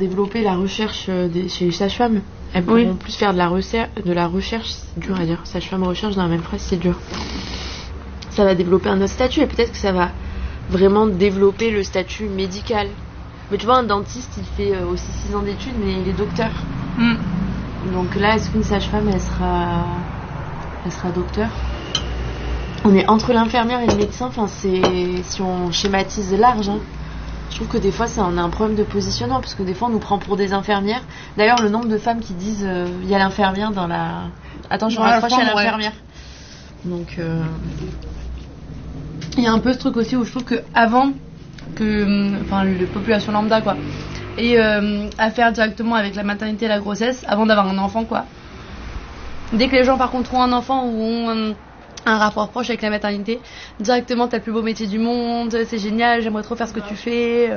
développer la recherche chez les sages-femmes. Elles pourront plus faire de la recherche, c'est dur à dire. Sage-femme recherche dans la même phrase, c'est dur. Ça va développer un autre statut et peut-être que ça va vraiment développer le statut médical. Mais tu vois, un dentiste, il fait aussi 6 ans d'études, mais il est docteur. Donc là, est-ce qu'une sage-femme, elle sera docteur? On est entre l'infirmière et le médecin, enfin, si on schématise large, hein. Je trouve que des fois, on a un problème de positionnement, parce que des fois, on nous prend pour des infirmières. D'ailleurs, le nombre de femmes qui disent il y a l'infirmière dans la... Attends, je rapproche à l'infirmière. Donc, il y a un peu ce truc aussi où je trouve que avant que, la population lambda, quoi, et affaire directement avec la maternité et la grossesse, avant d'avoir un enfant, quoi. Dès que les gens, par contre, ont un enfant ou ont un rapport proche avec la maternité, directement t'as le plus beau métier du monde, c'est génial, j'aimerais trop faire ce que tu fais.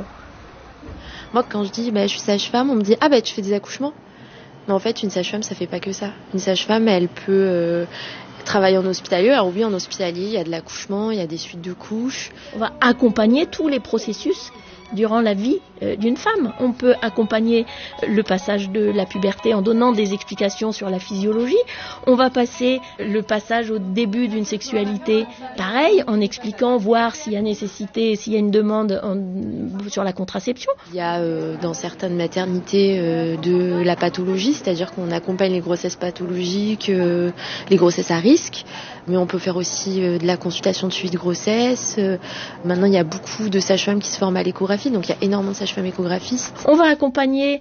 Moi, quand je dis je suis sage-femme, on me dit tu fais des accouchements. Mais en fait, une sage-femme, ça fait pas que ça. Une sage-femme, elle peut travailler en hospitalier. Alors oui, en hospitalier, il y a de l'accouchement, il y a des suites de couches. On va accompagner tous les processus durant la vie d'une femme. On peut accompagner le passage de la puberté en donnant des explications sur la physiologie. On va passer le passage au début d'une sexualité, pareil, en expliquant, voir s'il y a nécessité, s'il y a une demande sur la contraception. Il y a dans certaines maternités de la pathologie, c'est-à-dire qu'on accompagne les grossesses pathologiques, les grossesses à risque. Mais on peut faire aussi de la consultation de suivi de grossesse. Maintenant, il y a beaucoup de sages-femmes qui se forment à l'échographie, donc il y a énormément de sages-femmes échographistes. On va accompagner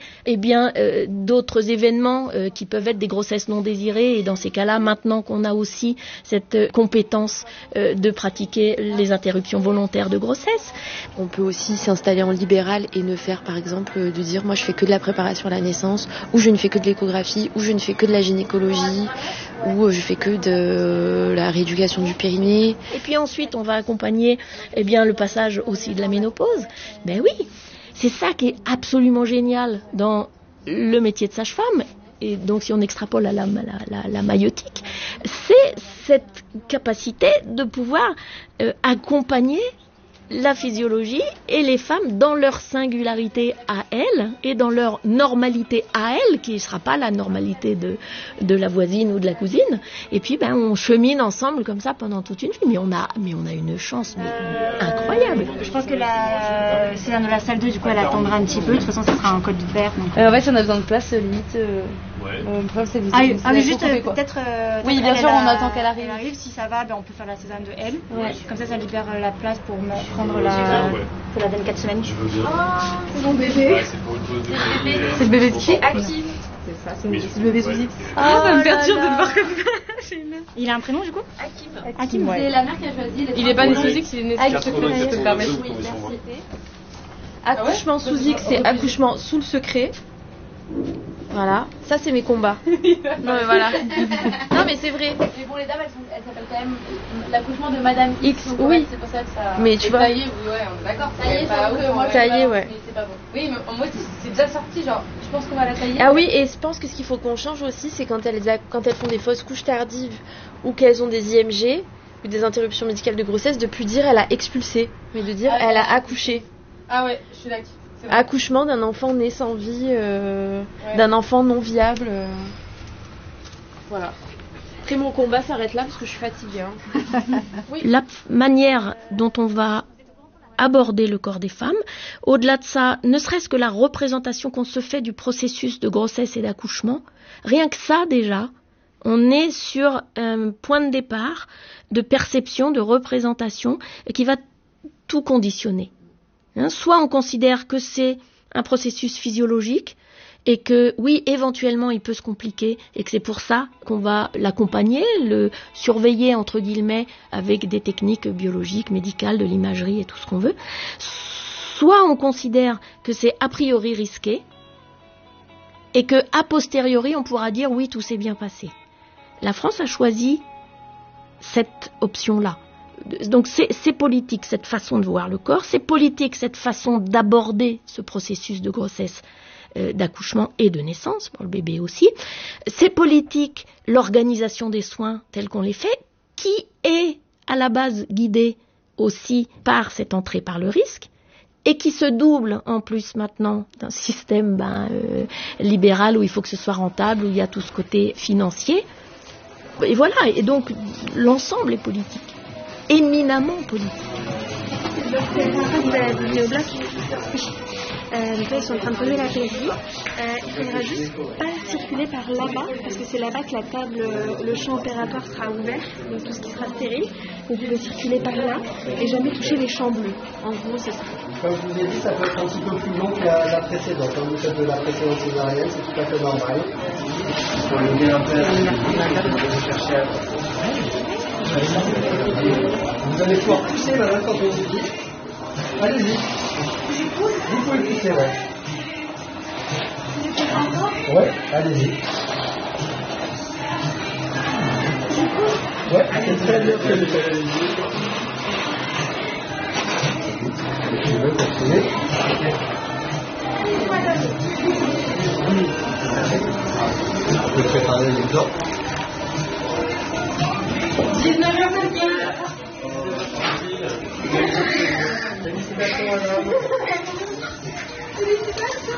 d'autres événements qui peuvent être des grossesses non désirées. Et dans ces cas-là, maintenant qu'on a aussi cette compétence de pratiquer les interruptions volontaires de grossesse. On peut aussi s'installer en libéral et ne faire, par exemple, de dire moi je fais que de la préparation à la naissance, ou je ne fais que de l'échographie, ou je ne fais que de la gynécologie, ou je fais que de la rééducation du périnée. Et puis ensuite, on va accompagner le passage aussi de la ménopause. Ben oui, c'est ça qui est absolument génial dans le métier de sage-femme. Et donc, si on extrapole à la maïeutique, c'est cette capacité de pouvoir accompagner la physiologie et les femmes dans leur singularité à elles et dans leur normalité à elles, qui ne sera pas la normalité de la voisine ou de la cousine. Et puis on chemine ensemble comme ça pendant toute une vie. Mais on a une chance incroyable. Je pense que la Césarine de la salle 2, du coup, elle attendra un petit peu. De toute façon, ça sera un code vert. En fait, si on a besoin de place, limite... le problème, c'est mais juste peut-être... oui, bien sûr, on attend qu'elle arrive. Si ça va, on peut faire la Césarine de elle. Comme ça libère la place pour prendre la 24 semaines. Je veux bien. C'est mon bébé. C'est le bébé qui est actif. C'est ça, c'est le bébé Suzy. Ça me perturbe de le voir comme ça. Il a un prénom du coup? Akim. C'est la mère qui a choisi. Il est pas né sous X, il est né sous secret, ça peut me permettre. Accouchement sous X, c'est accouchement sous le secret. Voilà, ça c'est mes combats. Non mais voilà. Non mais c'est vrai. Mais bon, les dames, elles s'appellent quand même l'accouchement de Madame X. Donc, oui. C'est pour ça que ça. Mais tu vois. Ça y est, on est d'accord. Ça y est, Mais c'est pas bon. Oui, mais moi c'est déjà sorti, genre. Je pense qu'on va la tailler. Ah oui, et je pense que ce qu'il faut qu'on change aussi, c'est quand elles font des fausses couches tardives ou qu'elles ont des IMG ou des interruptions médicales de grossesse, de plus dire elle a expulsé, mais de dire elle a accouché. Ah ouais, je suis d'accord. Accouchement d'un enfant né sans vie, d'un enfant non viable. Voilà. Après mon combat s'arrête là parce que je suis fatiguée. Oui. La manière dont on va aborder le corps des femmes, au-delà de ça, ne serait-ce que la représentation qu'on se fait du processus de grossesse et d'accouchement, rien que ça déjà, on est sur un point de départ de perception, de représentation qui va tout conditionner. Soit on considère que c'est un processus physiologique et que, oui, éventuellement, il peut se compliquer et que c'est pour ça qu'on va l'accompagner, le surveiller, entre guillemets, avec des techniques biologiques, médicales, de l'imagerie et tout ce qu'on veut. Soit on considère que c'est a priori risqué et que, a posteriori, on pourra dire, oui, tout s'est bien passé. La France a choisi cette option-là. Donc c'est politique cette façon de voir le corps, c'est politique cette façon d'aborder ce processus de grossesse, d'accouchement et de naissance, pour le bébé aussi. C'est politique l'organisation des soins tels qu'on les fait, qui est à la base guidée aussi par cette entrée par le risque. et qui se double en plus maintenant d'un système libéral où il faut que ce soit rentable, où il y a tout ce côté financier. Et voilà, et donc l'ensemble est politique, éminemment politique. Donc c'est un peu du néobloc. Donc là, ils sont en train de poser la PSI. Il faudra juste pas circuler par là-bas, parce que c'est là-bas que la table, le champ opératoire sera ouvert, donc tout ce qui sera stérile. Donc vous pouvez circuler par là et jamais toucher les champs bleus. En gros, c'est ça. Comme je vous ai dit, ça peut être un petit peu plus long que la précédente. Comme vous faites de la précédente césarienne, c'est tout à fait normal. Pour le bien faire, vous cherchez à... Vous allez pouvoir pousser madame quand on vous dit. Allez-y. Vous pouvez pousser, ouais. Ouais, allez-y. Ouais, c'est très bien que le fait. Je vais continuer. On peut préparer les dents. 19h. Félicitations, madame.